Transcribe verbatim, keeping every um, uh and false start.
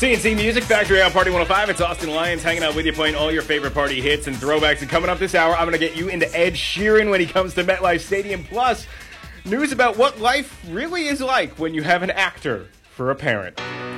C N C Music Factory on Party one oh five. It's Austin Lyons hanging out with you, playing all your favorite party hits and throwbacks. And coming up this hour, I'm going to get you into Ed Sheeran when he comes to MetLife Stadium. Plus, news about what life really is like when you have an actor for a parent.